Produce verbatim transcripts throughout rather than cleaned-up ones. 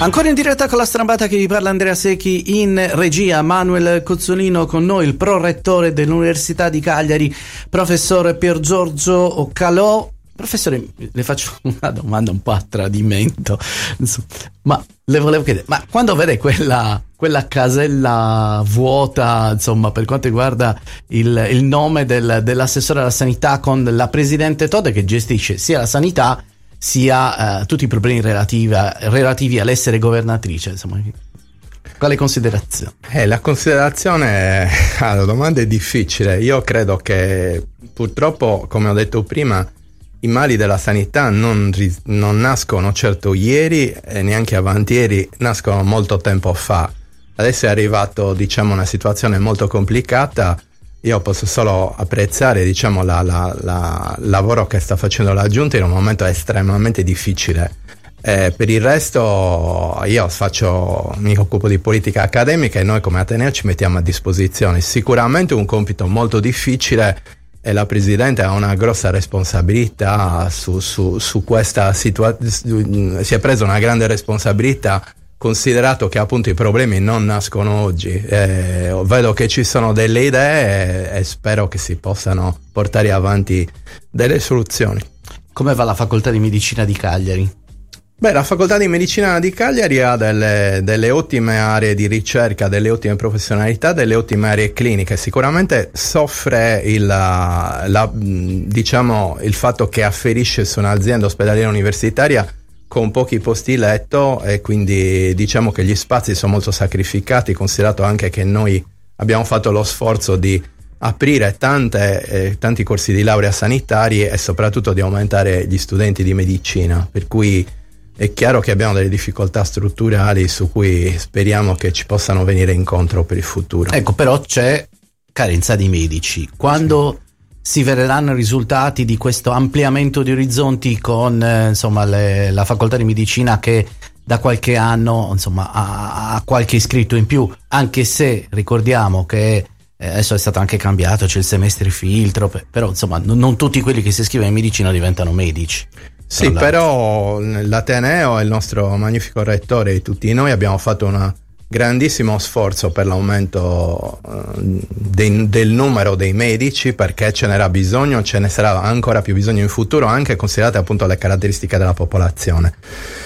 Ancora in diretta con la strambata che vi parla Andrea Secchi, in regia Manuel Cozzolino, con noi il prorettore dell'Università di Cagliari, professor Pier Giorgio Calò. Professore, le faccio una domanda un po' a tradimento, ma le volevo chiedere, ma quando vede quella, quella casella vuota, insomma, per quanto riguarda il, il nome del, dell'assessore alla sanità con la presidente Todde che gestisce sia la sanità sia uh, tutti i problemi relativi, relativi all'essere governatrice, insomma, quale considerazione? Eh, la considerazione, ah, la domanda è difficile. Io credo che purtroppo, come ho detto prima, i mali della sanità non, non nascono certo ieri e neanche avantieri, nascono molto tempo fa. Adesso è arrivato, diciamo, una situazione molto complicata. Io posso solo apprezzare, diciamo, la, la, la lavoro che sta facendo la Giunta in un momento estremamente difficile. Eh, per il resto io faccio, mi occupo di politica accademica e noi come Ateneo ci mettiamo a disposizione. Sicuramente un compito molto difficile e la Presidente ha una grossa responsabilità su, su, su questa situazione, si è presa una grande responsabilità, considerato che appunto i problemi non nascono oggi. Eh, vedo che ci sono delle idee e, e spero che si possano portare avanti delle soluzioni. Come va la facoltà di medicina di Cagliari? Beh, la facoltà di medicina di Cagliari ha delle, delle ottime aree di ricerca, delle ottime professionalità, delle ottime aree cliniche. Sicuramente soffre il, la, diciamo, il fatto che afferisce su un'azienda ospedaliera universitaria con pochi posti letto e quindi diciamo che gli spazi sono molto sacrificati, considerato anche che noi abbiamo fatto lo sforzo di aprire tante, eh, tanti corsi di laurea sanitari e soprattutto di aumentare gli studenti di medicina, per cui è chiaro che abbiamo delle difficoltà strutturali su cui speriamo che ci possano venire incontro per il futuro. Ecco, però c'è carenza di medici. Quando sì. si vedranno i risultati di questo ampliamento di orizzonti con eh, insomma le, la facoltà di medicina che da qualche anno insomma ha, ha qualche iscritto in più, anche se ricordiamo che eh, adesso è stato anche cambiato, c'è il semestre filtro, però insomma non, non tutti quelli che si iscrivono in medicina diventano medici. Sì, però l'Ateneo e il nostro magnifico rettore e tutti noi abbiamo fatto un grandissimo sforzo per l'aumento uh, dei, del numero dei medici, perché ce n'era bisogno, ce ne sarà ancora più bisogno in futuro, anche considerate appunto le caratteristiche della popolazione.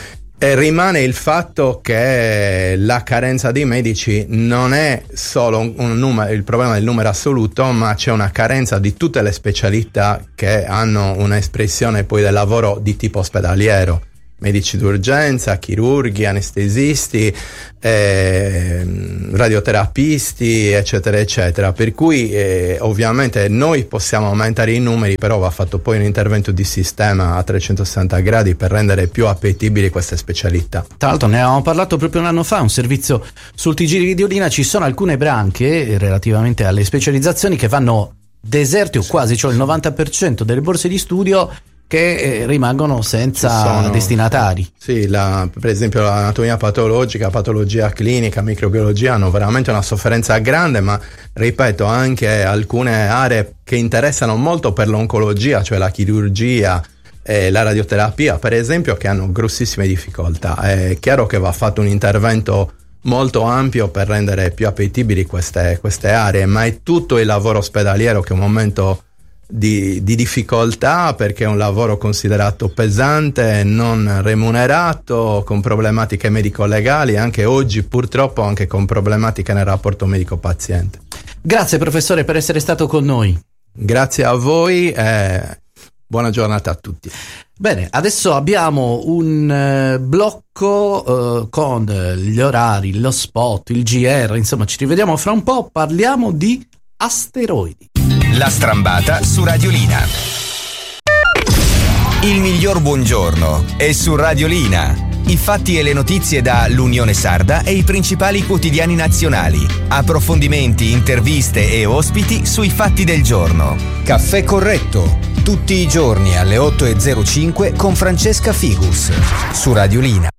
E rimane il fatto che la carenza di medici non è solo un, un numero, il problema del numero assoluto, ma c'è una carenza di tutte le specialità che hanno un'espressione poi del lavoro di tipo ospedaliero. Medici d'urgenza, chirurghi, anestesisti, eh, radioterapisti, eccetera, eccetera. Per cui eh, ovviamente noi possiamo aumentare i numeri, però va fatto poi un intervento di sistema a trecentosessanta gradi per rendere più appetibili queste specialità. Tra l'altro ne avevamo parlato proprio un anno fa, un servizio sul T G di Odina, ci sono alcune branche relativamente alle specializzazioni che vanno deserti o quasi, cioè il novanta per cento delle borse di studio che eh, rimangono senza sono, destinatari. Sì, la, per esempio l'anatomia patologica, patologia clinica, microbiologia hanno veramente una sofferenza grande, ma ripeto anche alcune aree che interessano molto per l'oncologia, cioè la chirurgia e la radioterapia per esempio, che hanno grossissime difficoltà. È chiaro che va fatto un intervento molto ampio per rendere più appetibili queste, queste aree, ma è tutto il lavoro ospedaliero che è un momento Di, di difficoltà, perché è un lavoro considerato pesante, non remunerato, con problematiche medico-legali, anche oggi purtroppo anche con problematiche nel rapporto medico-paziente. Grazie professore per essere stato con noi. Grazie a voi e buona giornata a tutti. Bene, adesso abbiamo un eh, blocco eh, con gli orari, lo spot, il G R, insomma ci rivediamo fra un po', parliamo di asteroidi. La strambata su Radiolina. Il miglior buongiorno è su Radiolina. I fatti e le notizie da l'Unione Sarda e i principali quotidiani nazionali. Approfondimenti, interviste e ospiti sui fatti del giorno. Caffè corretto, tutti i giorni alle otto e zero cinque con Francesca Figus su Radiolina.